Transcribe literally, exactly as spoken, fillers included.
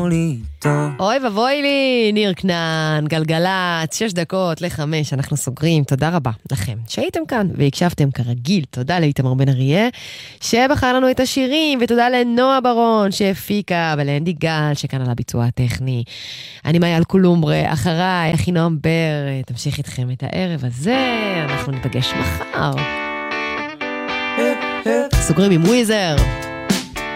לי איתו. אוי ובואי לי, ניר כנען, גלגלת, שש דקות לחמש, אנחנו סוגרים. תודה רבה לכם שהייתם כאן והקשבתם כרגיל. תודה לאיתמר בן אריה שבחר לנו את השירים, ותודה לנועה ברון שהפיקה, ולאנדי גל שכאן על הביצוע הטכני. אני מאיה אלקולומbre, אחריי אחינועם בר תמשיך איתכם את הערב הזה. אנחנו ניפגש מחר. סוגרים עם וויזר.